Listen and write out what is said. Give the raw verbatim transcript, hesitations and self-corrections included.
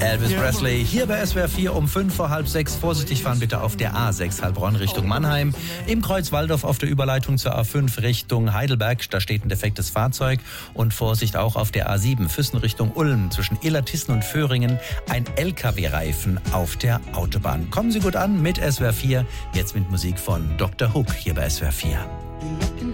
Elvis Presley hier bei S W R vier um fünf vor halb sechs. Vorsichtig fahren bitte auf der A sechs Heilbronn Richtung Mannheim. Im Kreuz Waldorf auf der Überleitung zur A fünf Richtung Heidelberg. Da steht ein defektes Fahrzeug. Und Vorsicht auch auf der A sieben Füssen Richtung Ulm. Zwischen Illertissen und Föhringen ein L K W-Reifen auf der Autobahn. Kommen Sie gut an mit S W R vier. Jetzt mit Musik von Doktor Hook hier bei S W R vier.